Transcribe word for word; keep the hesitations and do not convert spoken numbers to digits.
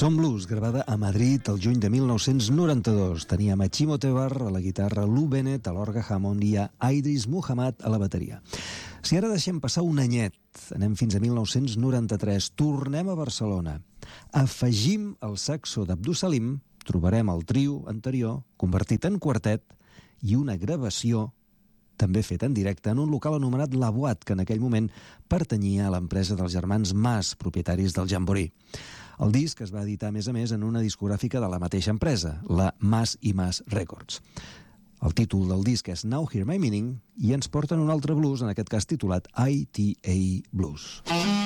Som Blues, gravada a Madrid el juny de mil nou-cents noranta-dos. Teníem a Chimo Tebar a la guitarra, Lou Bennett a l'orgue Hammond i a Idris Muhammad a la bateria. Si ara deixem passar un anyet, anem fins a mil nou-cents noranta-tres, tornem a Barcelona. Afegim el saxo d'Abdus Salim, trobarem el trio anterior, convertit en quartet, i una gravació també fet en directe en un local anomenat La Boîte, que en aquell moment pertanyia a l'empresa dels germans Mas, propietaris del Jamboree. El disc es va editar, a més a més, en una discogràfica de la mateixa empresa, la Mas i Mas Records. El títol del disc és Now Hear My Meaning i ens porten un altre blues, en aquest cas titulat I T A Blues.